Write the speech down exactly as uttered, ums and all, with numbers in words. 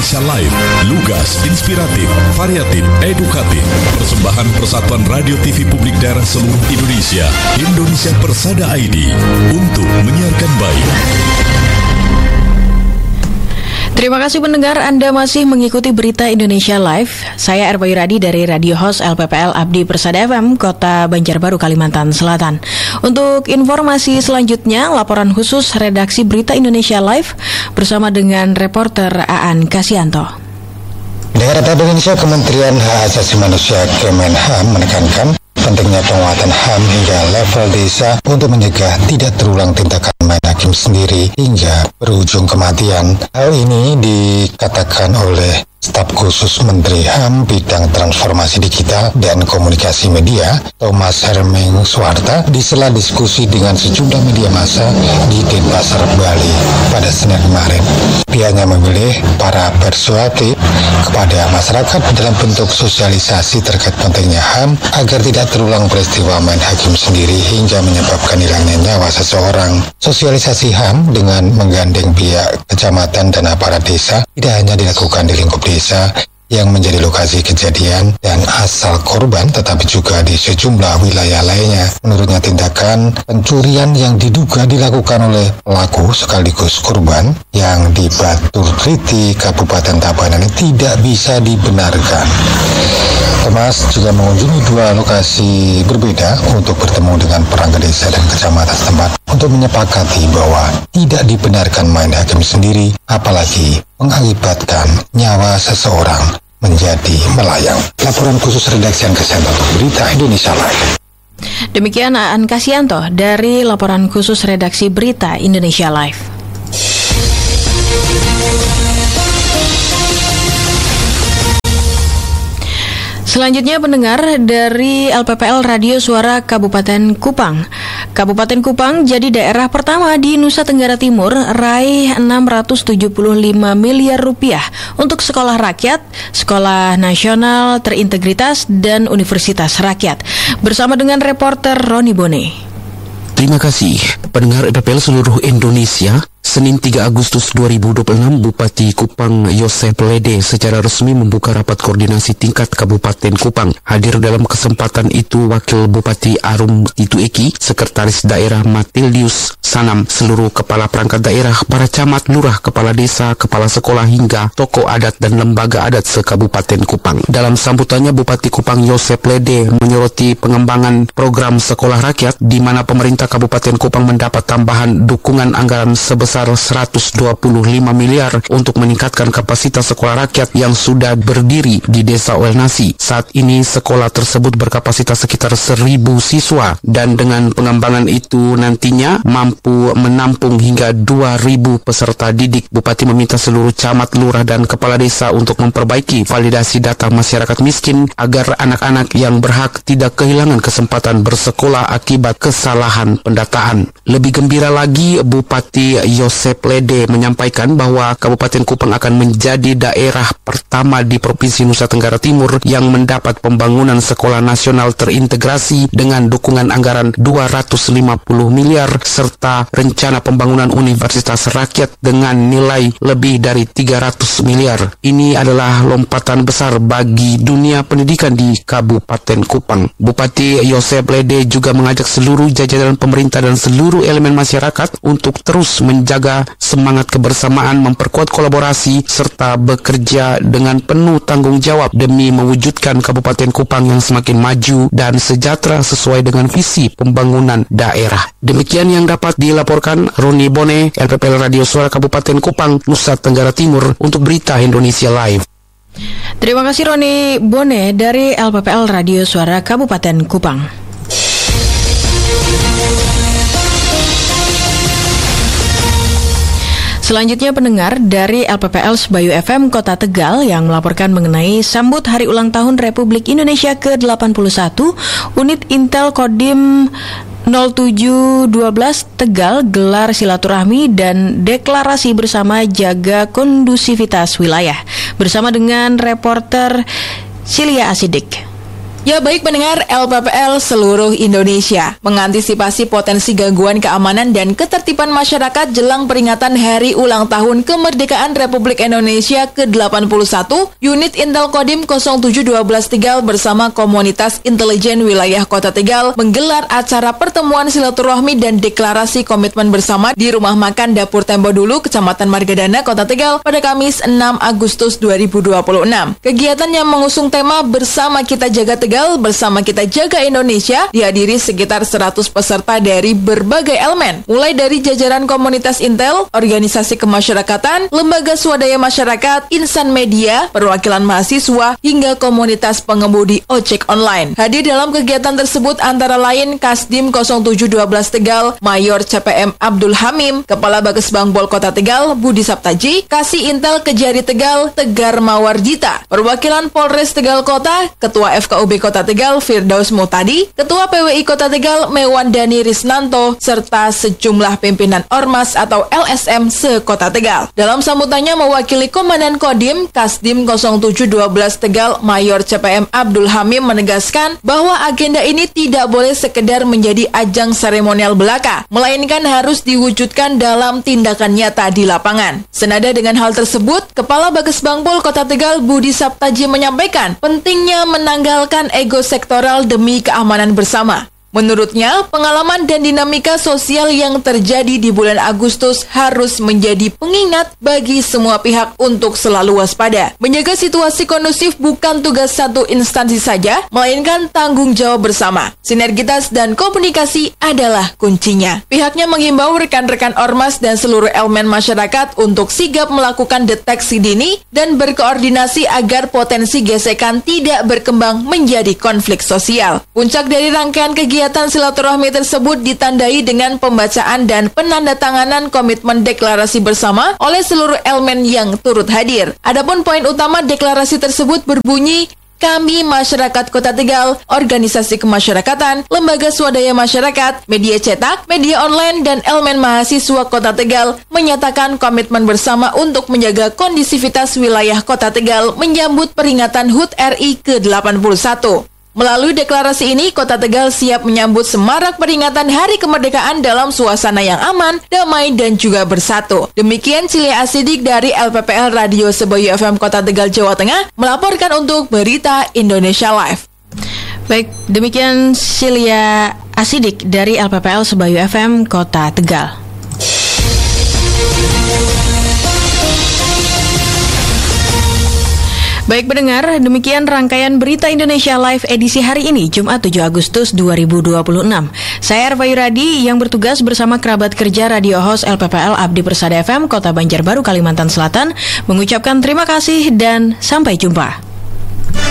Indonesia Live, lugas, inspiratif, variatif, edukatif. Persembahan Persatuan Radio T V Publik Daerah seluruh Indonesia, Indonesia Persada I D, untuk menyiarkan baik. Terima kasih pendengar, Anda masih mengikuti berita Indonesia Live. Saya Erbayu Radi dari Radio Host L P P L Abdi Persada F M, Kota Banjarbaru, Kalimantan Selatan. Untuk informasi selanjutnya, laporan khusus redaksi berita Indonesia Live bersama dengan reporter Aan Kasianto. Dengan Data Indonesia, Kementerian Hak Asasi Manusia Kemenham menekankan pentingnya penguatan H A M hingga level desa untuk mencegah tidak terulang tindakan main hakim sendiri hingga berujung kematian. Hal ini dikatakan oleh Staf Khusus Menteri H A M Bidang Transformasi Digital dan Komunikasi Media, Thomas Herming Suwarta, di sela diskusi dengan sejumlah media massa di Denpasar, Bali pada Senin kemarin. Pihaknya memilih para persuasif kepada masyarakat dalam bentuk sosialisasi terkait pentingnya H A M agar tidak terulang peristiwa main hakim sendiri hingga menyebabkan hilangnya nyawa seseorang. Sosialisasi H A M dengan menggandeng pihak kecamatan dan aparat desa tidak hanya dilakukan di lingkup desa yang menjadi lokasi kejadian dan asal korban, tetapi juga di sejumlah wilayah lainnya. Menurutnya, tindakan pencurian yang diduga dilakukan oleh pelaku sekaligus korban yang di Batur Triti, Kabupaten Tabanan tidak bisa dibenarkan. Thomas juga mengunjungi dua lokasi berbeda untuk bertemu dengan perangkat desa dan kecamatan setempat untuk menyepakati bahwa tidak dibenarkan main hakim sendiri, apalagi mengakibatkan nyawa seseorang menjadi melayang. Laporan khusus redaksi Aan Kasianto untuk berita Indonesia Live. Demikian Aan Kasianto dari laporan khusus redaksi berita Indonesia Live. Selanjutnya pendengar dari L P P L Radio Suara Kabupaten Kupang. Kabupaten Kupang jadi daerah pertama di Nusa Tenggara Timur raih enam ratus tujuh puluh lima miliar rupiah untuk sekolah rakyat, sekolah nasional terintegritas, dan universitas rakyat. Bersama dengan reporter Roni Bone. Terima kasih pendengar L P P L seluruh Indonesia. Senin tiga Agustus dua ribu dua puluh enam, Bupati Kupang Yosef Lede secara resmi membuka rapat koordinasi tingkat Kabupaten Kupang. Hadir dalam kesempatan itu Wakil Bupati Arum Titu Eki, Sekretaris Daerah Matildius Sanam, seluruh kepala perangkat daerah, para camat, lurah, kepala desa, kepala sekolah, hingga tokoh adat dan lembaga adat se-Kabupaten Kupang. Dalam sambutannya, Bupati Kupang Yosef Lede menyoroti pengembangan program sekolah rakyat, di mana pemerintah Kabupaten Kupang mendapat tambahan dukungan anggaran sebesar seratus dua puluh lima miliar untuk meningkatkan kapasitas sekolah rakyat yang sudah berdiri di Desa Welnasi. Saat ini sekolah tersebut berkapasitas sekitar seribu siswa, dan dengan pengembangan itu nantinya mampu menampung hingga dua ribu peserta didik. Bupati meminta seluruh camat, lurah, dan kepala desa untuk memperbaiki validasi data masyarakat miskin agar anak-anak yang berhak tidak kehilangan kesempatan bersekolah akibat kesalahan pendataan. Lebih gembira lagi, Bupati Yosef Lede menyampaikan bahwa Kabupaten Kupang akan menjadi daerah pertama di Provinsi Nusa Tenggara Timur yang mendapat pembangunan sekolah nasional terintegrasi dengan dukungan anggaran dua ratus lima puluh miliar serta rencana pembangunan universitas rakyat dengan nilai lebih dari tiga ratus miliar. Ini adalah lompatan besar bagi dunia pendidikan di Kabupaten Kupang. Bupati Yosef Lede juga mengajak seluruh jajaran pemerintah dan seluruh elemen masyarakat untuk terus menjaga jaga semangat kebersamaan, memperkuat kolaborasi, serta bekerja dengan penuh tanggung jawab demi mewujudkan Kabupaten Kupang yang semakin maju dan sejahtera sesuai dengan visi pembangunan daerah. Demikian yang dapat dilaporkan Roni Bone, L P P L Radio Suara Kabupaten Kupang, Nusa Tenggara Timur, untuk berita Indonesia Live. Terima kasih Roni Bone dari L P P L Radio Suara Kabupaten Kupang. Selanjutnya pendengar dari L P P L Sebayu F M Kota Tegal yang melaporkan mengenai sambut Hari Ulang Tahun Republik Indonesia ke delapan puluh satu, unit Intel Kodim nol tujuh satu dua Tegal gelar silaturahmi dan deklarasi bersama jaga kondusivitas wilayah. Bersama dengan reporter Silia Asidik. Ya baik pendengar L P P L seluruh Indonesia, mengantisipasi potensi gangguan keamanan dan ketertiban masyarakat jelang peringatan Hari Ulang Tahun Kemerdekaan Republik Indonesia ke delapan puluh satu, Unit Intel Kodim nol tujuh satu dua Tegal bersama Komunitas Intelijen Wilayah Kota Tegal menggelar acara pertemuan silaturahmi dan deklarasi komitmen bersama di Rumah Makan Dapur Tempo Dulu, Kecamatan Margadana, Kota Tegal pada Kamis enam Agustus dua ribu dua puluh enam. Kegiatan yang mengusung tema Bersama Kita Jaga Tegal Bersama Kita Jaga Indonesia dihadiri sekitar seratus peserta dari berbagai elemen, mulai dari jajaran komunitas Intel, organisasi kemasyarakatan, lembaga swadaya masyarakat, insan media, perwakilan mahasiswa, hingga komunitas pengemudi ojek online. Hadir dalam kegiatan tersebut antara lain Kasdim nol tujuh satu dua Tegal, Mayor C P M Abdul Hamim, Kepala Bages Bangbol Kota Tegal, Budi Saptaji, Kasih Intel Kejari Tegal, Tegar Mawardita, perwakilan Polres Tegal Kota, Ketua F K U B Kota Tegal Firdaus Mutadi, Ketua P W I Kota Tegal Mewandani Risnanto, serta sejumlah pimpinan Ormas atau L S M se-Kota Tegal. Dalam sambutannya mewakili Komandan Kodim Kasdim nol tujuh satu dua Tegal, Mayor C P M Abdul Hamim menegaskan bahwa agenda ini tidak boleh sekedar menjadi ajang seremonial belaka, melainkan harus diwujudkan dalam tindakan nyata di lapangan. Senada dengan hal tersebut, Kepala Bages Bangbol Kota Tegal Budi Saptaji menyampaikan pentingnya menanggalkan ego sektoral demi keamanan bersama. Menurutnya, pengalaman dan dinamika sosial yang terjadi di bulan Agustus harus menjadi pengingat bagi semua pihak untuk selalu waspada. Menjaga situasi kondusif bukan tugas satu instansi saja, melainkan tanggung jawab bersama. Sinergitas dan komunikasi adalah kuncinya. Pihaknya menghimbau rekan-rekan Ormas dan seluruh elemen masyarakat untuk sigap melakukan deteksi dini dan berkoordinasi agar potensi gesekan tidak berkembang menjadi konflik sosial. Puncak dari rangkaian kegiatan Kegiatan silaturahmi tersebut ditandai dengan pembacaan dan penandatanganan komitmen deklarasi bersama oleh seluruh elemen yang turut hadir. Adapun poin utama deklarasi tersebut berbunyi, kami masyarakat Kota Tegal, organisasi kemasyarakatan, lembaga swadaya masyarakat, media cetak, media online, dan elemen mahasiswa Kota Tegal menyatakan komitmen bersama untuk menjaga kondisivitas wilayah Kota Tegal menyambut peringatan H U T R I ke delapan puluh satu. Melalui deklarasi ini, Kota Tegal siap menyambut semarak peringatan Hari Kemerdekaan dalam suasana yang aman, damai, dan juga bersatu. Demikian Cilia Asidik dari L P P L Radio Sebayu F M Kota Tegal, Jawa Tengah, melaporkan untuk Berita Indonesia Live. Baik, demikian Cilia Asidik dari L P P L Sebayu F M Kota Tegal. Baik pendengar, demikian rangkaian Berita Indonesia Live edisi hari ini, Jumat tujuh Agustus dua ribu dua puluh enam. Saya Arfa Yuradi yang bertugas bersama kerabat kerja Radio Host L P P L Abdi Persada F M Kota Banjarbaru, Kalimantan Selatan, mengucapkan terima kasih dan sampai jumpa.